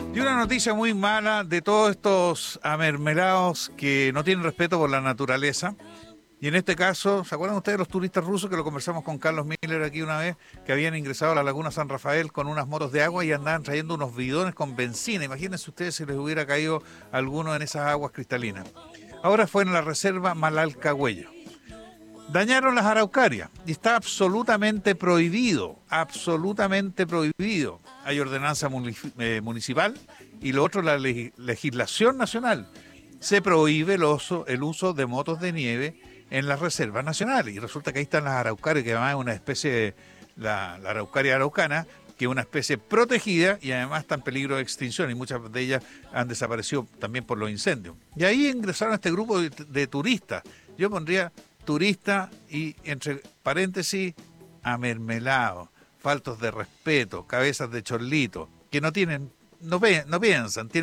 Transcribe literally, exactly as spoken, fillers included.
Y una noticia muy mala de todos estos amermelados que no tienen respeto por la naturaleza. Y en este caso, ¿se acuerdan ustedes de los turistas rusos que lo conversamos con Carlos Miller aquí una vez? Que habían ingresado a la Laguna San Rafael con unas motos de agua y andaban trayendo unos bidones con benzina. Imagínense ustedes si les hubiera caído alguno en esas aguas cristalinas. Ahora fue en la reserva Malalcahuello. Dañaron las araucarias y está absolutamente prohibido, absolutamente prohibido. Hay ordenanza eh, municipal y lo otro, la leg legislación nacional. Se prohíbe el uso, el uso de motos de nieve en las reservas nacionales. Y resulta que ahí están las araucarias, que además es una especie, de, la, la araucaria araucana, que es una especie protegida y además está en peligro de extinción y muchas de ellas han desaparecido también por los incendios. Y ahí ingresaron a este grupo de, de turistas. Yo pondría turistas y, entre paréntesis, amermelados, faltos de respeto, cabezas de chorlito, que no tienen, no, no piensan, tienen